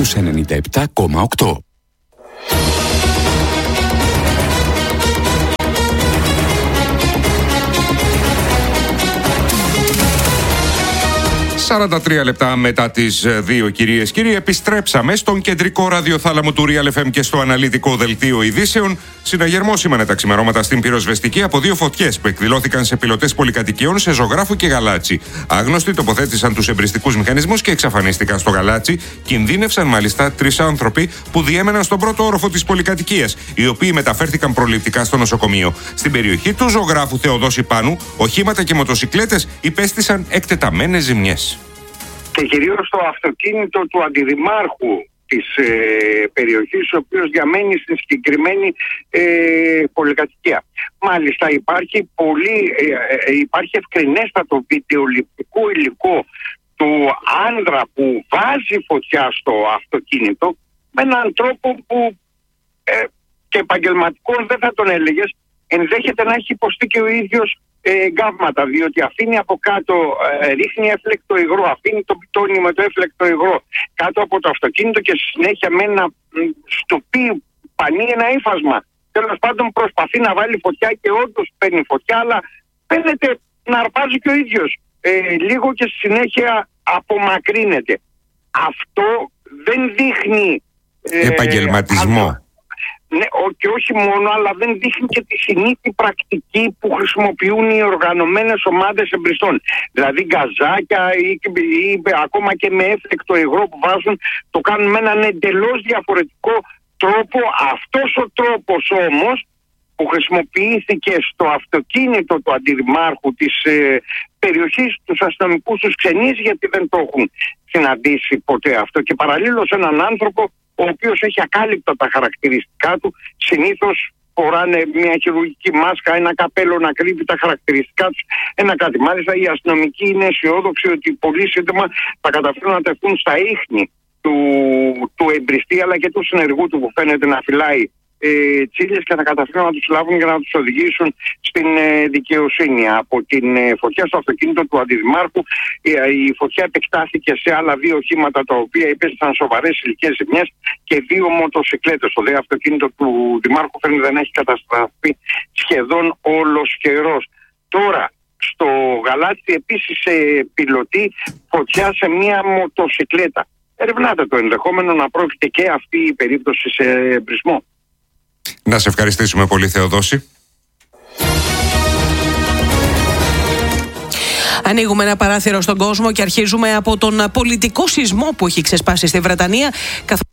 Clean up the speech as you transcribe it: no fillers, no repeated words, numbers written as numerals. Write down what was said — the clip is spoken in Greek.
στους 97,8. 43 λεπτά μετά τις 2, κυρίες και κύριοι, επιστρέψαμε στον κεντρικό ραδιοθάλαμο του Real FM και στο αναλυτικό δελτίο ειδήσεων. Συναγερμό σήμανε τα ξημερώματα στην πυροσβεστική από 2 φωτιές που εκδηλώθηκαν σε πιλωτές πολυκατοικιών σε Ζωγράφου και Γαλάτσι. Άγνωστοι τοποθέτησαν τους εμπριστικούς μηχανισμούς και εξαφανίστηκαν στο Γαλάτσι. Κινδύνευσαν μάλιστα 3 άνθρωποι που διέμεναν στον πρώτο όροφο της πολυκατοικίας, οι οποίοι μεταφέρθηκαν προληπτικά στο νοσοκομείο. Στην περιοχή του Ζωγράφου Θεοδόση Πάνου, οχήματα και μοτοσικλέτες υπέστησαν εκτεταμένες ζημιές. Και κυρίως το αυτοκίνητο του αντιδημάρχου της περιοχής, ο οποίος διαμένει στην συγκεκριμένη πολυκατοικία. Μάλιστα υπάρχει ευκρινέστατο βιντεοληπτικό υλικό του άνδρα που βάζει φωτιά στο αυτοκίνητο με έναν τρόπο που και επαγγελματικό δεν θα τον έλεγες, ενδέχεται να έχει υποστεί και ο ίδιος γκάβματα, διότι αφήνει από κάτω, ρίχνει έφλεκτο υγρό, αφήνει το πιτόνι με το έφλεκτο υγρό κάτω από το αυτοκίνητο και συνέχεια με ένα στοπί πανί, ένα ύφασμα. Τέλος πάντων προσπαθεί να βάλει φωτιά και όντως παίρνει φωτιά, αλλά φαίνεται να αρπάζει και ο ίδιος λίγο και συνέχεια απομακρύνεται. Αυτό δεν δείχνει επαγγελματισμό. Ναι, και όχι μόνο, αλλά δεν δείχνει και τη συνήθη πρακτική που χρησιμοποιούν οι οργανωμένες ομάδες εμπριστών. Δηλαδή γκαζάκια ή ακόμα και με έφλεκτο υγρό που βάζουν, το κάνουν με έναν εντελώς διαφορετικό τρόπο. Αυτός ο τρόπος όμως που χρησιμοποιήθηκε στο αυτοκίνητο του αντιδημάρχου της περιοχής, τους αστυνομικούς τους ξενείς, γιατί δεν το έχουν συναντήσει ποτέ αυτό, και παραλλήλως έναν άνθρωπο ο οποίος έχει ακάλυπτα τα χαρακτηριστικά του. Συνήθως φοράνε μια χειρουργική μάσκα, ένα καπέλο να κρύβει τα χαρακτηριστικά τους, ένα κάτι. Μάλιστα οι αστυνομικοί είναι αισιόδοξοι ότι πολύ σύντομα θα καταφέρουν να τεθούν στα ίχνη του εμπριστή αλλά και του συνεργού του που φαίνεται να φυλάει τσίλιες και θα καταφέρουν να τους λάβουν για να τους οδηγήσουν στην δικαιοσύνη. Από την φωτιά στο αυτοκίνητο του αντιδημάρχου, η φωτιά επεκτάθηκε σε άλλα 2 οχήματα τα οποία υπέστησαν σοβαρές ηλικές ζημιές και 2 μοτοσικλέτες. Το δε αυτοκίνητο του δημάρχου φαίνεται να έχει καταστραφεί σχεδόν όλος καιρός. Τώρα στο Γαλάτσι επίσης πιλωτεί φωτιά σε μια μοτοσικλέτα. Ερευνάται το ενδεχόμενο να πρόκειται και αυτή η περίπτωση σε εμπρισμό. Να σε ευχαριστήσουμε πολύ, Θεοδόση. Ανοίγουμε ένα παράθυρο στον κόσμο και αρχίζουμε από τον πολιτικό σεισμό που έχει ξεσπάσει στη Βρετανία.